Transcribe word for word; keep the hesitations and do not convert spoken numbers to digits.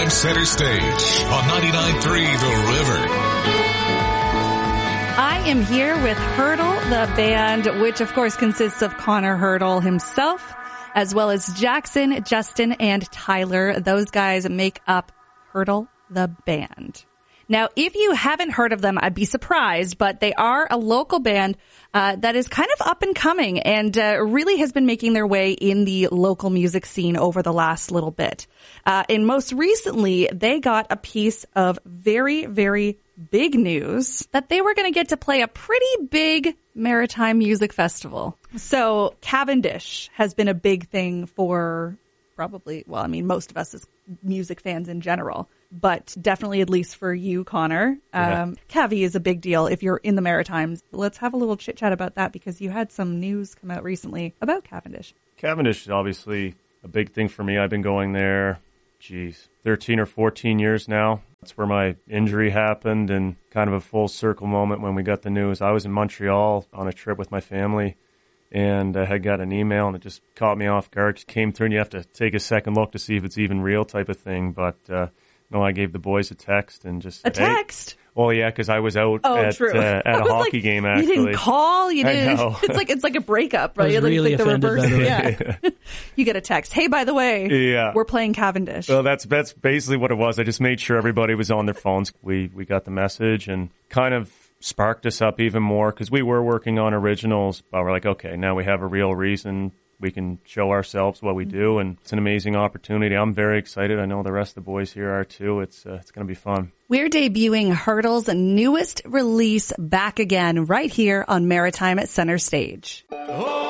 Maritime Center Stage on ninety-nine point three The River. I am here with Hurdle, the band, which of course consists of Connor Hurdle himself, as well as Jackson, Justin, and Tyler. Those guys make up Hurdle, the band. Now, if you haven't heard of them, I'd be surprised, but they are a local band uh, that is kind of up and coming and uh, really has been making their way in the local music scene over the last little bit. Uh, and most recently, they got a piece of very, very big news that they were going to get to play a pretty big maritime music festival. So Cavendish has been a big thing for probably, well, I mean, most of us as music fans in general, but definitely at least for you, Connor. Yeah. Um, Cavi is a big deal if you're in the Maritimes. Let's have a little chit chat about that because you had some news come out recently about Cavendish. Cavendish is obviously a big thing for me. I've been going there, geez, thirteen or fourteen years now. That's where my injury happened and kind of a full circle moment when we got the news. I was in Montreal on a trip with my family and I had got an email and it just caught me off guard. It came through and you have to take a second look to see if it's even real type of thing. But uh, no, I gave the boys a text and just A said, hey. text? Well, yeah, because I was out Oh, at, true. uh, at I a was hockey like, game, actually. You didn't call. You I didn't. know. It's like it's like a breakup, right? I was Like, really it's like the offended, reverse. by the way. Yeah. You get a text. Hey, by the way, Yeah. we're playing Cavendish. Well, that's that's basically what it was. I just made sure everybody was on their phones. We we got the message and kind of sparked us up even more because we were working on originals, but we're like, okay, now we have a real reason. We can show ourselves what we do, and it's an amazing opportunity. I'm very excited. I know the rest of the boys here are too. It's uh, it's going to be fun. We're debuting Hurdle's newest release, Back Again, right here on Maritime at Center Stage.